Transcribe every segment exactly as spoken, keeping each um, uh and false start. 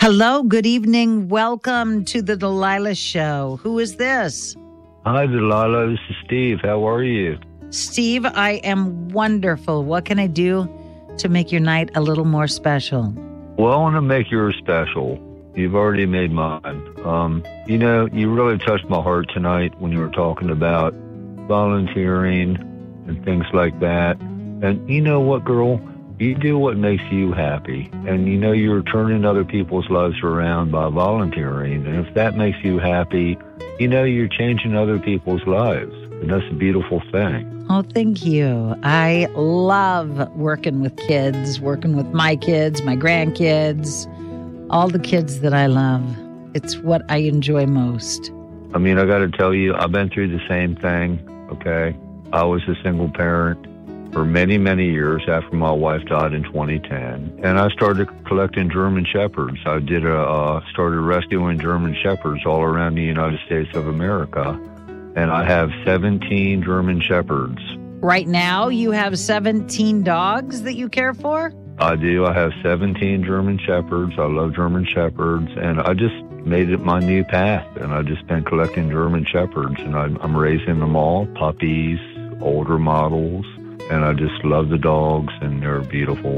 Hello, good evening. Welcome to the Delilah Show. Who is this? Hi, Delilah. This is Steve. How are you? Steve, I am wonderful. What can I do to make your night a little more special? Well, I want to make yours special. You've already made mine. Um, you know, you really touched my heart tonight when you were talking about volunteering and things like that. And you know what, girl? You do what makes you happy. And you know you're turning other people's lives around by volunteering. And if that makes you happy, you know you're changing other people's lives. And that's a beautiful thing. Oh, thank you. I love working with kids, working with my kids, my grandkids, all the kids that I love. It's what I enjoy most. I mean, I got to tell you, I've been through the same thing, okay? I was a single parent for many, many years after my wife died in twenty ten. And I started collecting German Shepherds. I did a, uh, started rescuing German Shepherds all around the United States of America. And I have seventeen German Shepherds. Right now, you have seventeen dogs that you care for? I do. I have seventeen German Shepherds. I love German Shepherds. And I just made it my new path. And I've just been collecting German Shepherds. And I'm, I'm raising them all, puppies, older models. And I just love the dogs, and they're beautiful,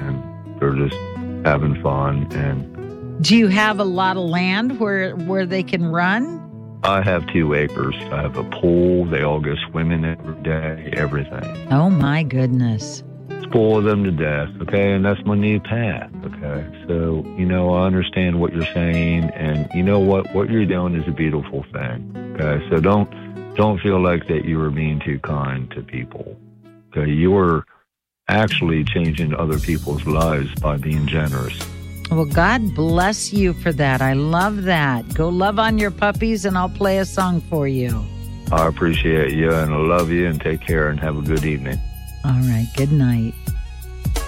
and they're just having fun. And do you have a lot of land where where they can run? I have two acres. I have a pool. They all go swimming every day, everything. Oh, my goodness. Spoil them to death, okay? And that's my new path, okay? So, you know, I understand what you're saying, and you know what? What you're doing is a beautiful thing, okay? So don't don't feel like that you are being too kind to people. Okay, you're actually changing other people's lives by being generous. Well, God bless you for that. I love that. Go love on your puppies, and I'll play a song for you. I appreciate you, and I love you, and take care, and have a good evening. All right, good night.